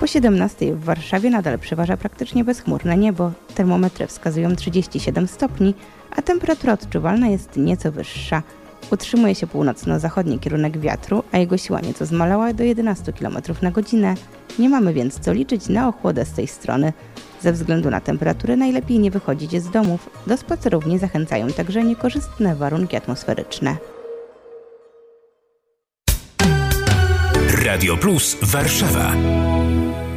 Po 17 w Warszawie nadal przeważa praktycznie bezchmurne niebo. Termometry wskazują 37 stopni, a temperatura odczuwalna jest nieco wyższa. Utrzymuje się północno-zachodni kierunek wiatru, a jego siła nieco zmalała do 11 km na godzinę. Nie mamy więc co liczyć na ochłodę z tej strony. Ze względu na temperaturę najlepiej nie wychodzić z domów. Do spacerów nie zachęcają także niekorzystne warunki atmosferyczne. Radio Plus Warszawa.